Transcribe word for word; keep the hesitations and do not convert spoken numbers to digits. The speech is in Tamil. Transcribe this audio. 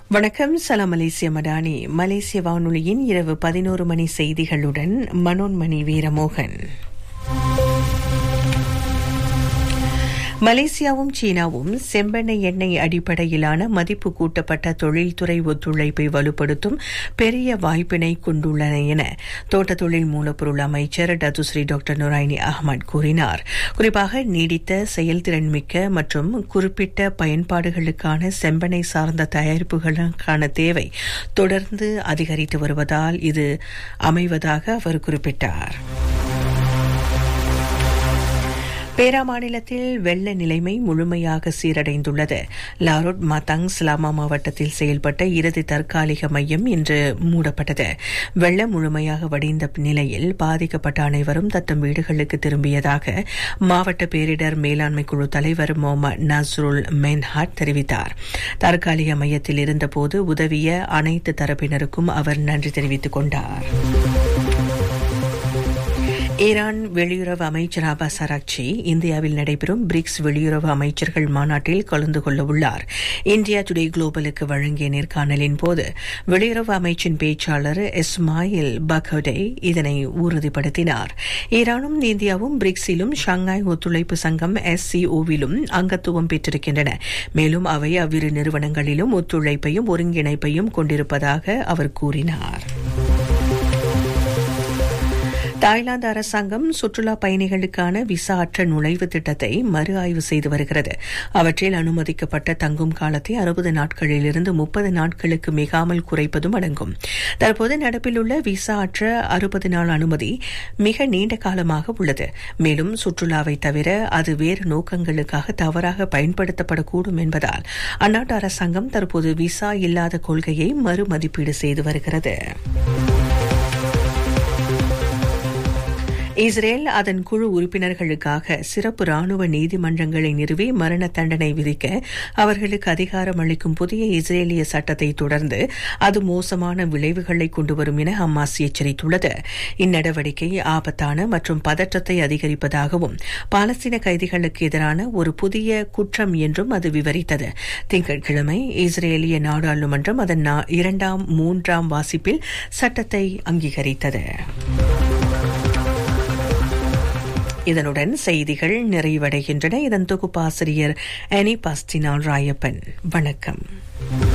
வணக்கம். சலாம் மலேசிய மடானி. மலேசிய வானொலியின் இரவு பதினோரு மணி செய்திகளுடன் மனோன்மணி வீரமோகன். மலேசியாவும் சீனாவும் செம்பெண்ணெய் எண்ணெய் அடிப்படையிலான மதிப்பு கூட்டப்பட்ட தொழில்துறை ஒத்துழைப்பை வலுப்படுத்தும் பெரிய வாய்ப்பினை கொண்டுள்ளன என தோட்ட தொழில் மூலப்பொருள் அமைச்சர் டத்துஸ்ரீ டாக்டர் நுராயினி அஹ்மத் கூறினார். குறிப்பாக நீடித்த செயல்திறன் மிக்க மற்றும் குறிப்பிட்ட பயன்பாடுகளுக்கான செம்பெண்ணெய் சார்ந்த தயாரிப்புகளுக்கான தேவை தொடர்ந்து அதிகரித்து வருவதால் இது அமைவதாக அவர் குறிப்பிட்டார். பேரா மாநிலத்தில் வெள்ள நிலைமை முழுமையாக சீரடைந்துள்ளது. லாரோட் மத்தாங் ஸ்லாமா மாவட்டத்தில் செயல்பட்ட இறுதி தற்காலிக மையம் இன்று மூடப்பட்டது. வெள்ளம் முழுமையாக வடிந்த நிலையில் பாதிக்கப்பட்ட அனைவரும் தத்தம் வீடுகளுக்கு திரும்பியதாக மாவட்ட பேரிடர் மேலாண்மை குழு தலைவர் முகமது நஸ்ருல் மென்ஹாட் தெரிவித்தார். தற்காலிக மையத்தில் இருந்தபோது உதவிய அனைத்து தரப்பினருக்கும் அவர் நன்றி தெரிவித்துக் கொண்டார். ஈரான் வெளியுறவு அமைச்சர் அப்பாஸ் அரக்சி இந்தியாவில் நடைபெறும் பிரிக்ஸ் வெளியுறவு அமைச்சர்கள் மாநாட்டில் கலந்து கொள்ள உள்ளார். இந்தியா டுடே குளோபலுக்கு வழங்கிய நேர்காணலின் போது வெளியுறவு அமைச்சின் பேச்சாளர் இஸ்மாயில் பகோடே இதனை உறுதிப்படுத்தினார். ஈரானும் இந்தியாவும் பிரிக்ஸிலும் ஷாங்காய் ஒத்துழைப்பு சங்கம் எஸ் சி ஓவிலும் அங்கத்துவம் பெற்றிருக்கின்றன. மேலும் அவை அவ்விரு நிறுவனங்களிலும் ஒத்துழைப்பையும் ஒருங்கிணைப்பையும் கொண்டிருப்பதாக அவர் கூறினார். தாய்லாந்து அரசாங்கம் சுற்றுலா பயணிகளுக்கான விசா அற்ற நுழைவு திட்டத்தை மறு ஆய்வு செய்து வருகிறது. அவற்றில் அனுமதிக்கப்பட்ட தங்கும் காலத்தை அறுபது நாட்களிலிருந்து முப்பது நாட்களுக்கு மிகாமல் குறைப்பதும் அடங்கும். தற்போது நடப்பில் உள்ள விசா அற்ற அறுபது நாள் அனுமதி மிக நீண்ட காலமாக உள்ளது. மேலும் சுற்றுலாவை தவிர அது வேறு நோக்கங்களுக்காக தவறாக பயன்படுத்தப்படக்கூடும் என்பதால் அந்நாட்டு அரசாங்கம் தற்போது விசா இல்லாத கொள்கையை மறுமதிப்பீடு செய்து வருகிறது. இஸ்ரேல் அதன் குழு உறுப்பினர்களுக்காக சிறப்பு ராணுவ நீதிமன்றங்களை நிறுவி மரண தண்டனை விதிக்க அவர்களுக்கு அதிகாரம் அளிக்கும் புதிய இஸ்ரேலிய சட்டத்தை தொடர்ந்து அது மோசமான விளைவுகளை கொண்டுவரும் என ஹமாஸ் எச்சரித்துள்ளது. இந்நடவடிக்கை ஆபத்தான மற்றும் பதற்றத்தை அதிகரிப்பதாகவும் பாலஸ்தீன கைதிகளுக்கு எதிரான ஒரு புதிய குற்றம் என்றும் அது விவரித்தது. திங்கட்கிழமை இஸ்ரேலிய நாடாளுமன்றம் அதன் இரண்டாம் மூன்றாம் வாசிப்பில் சட்டத்தை அங்கீகரித்தது. இதனுடன் செய்திகள் நிறைவடைகின்றன. இதன் தொகுப்பாசிரியர் அனி பாஸ்டினால் ராயப்பன். வணக்கம்.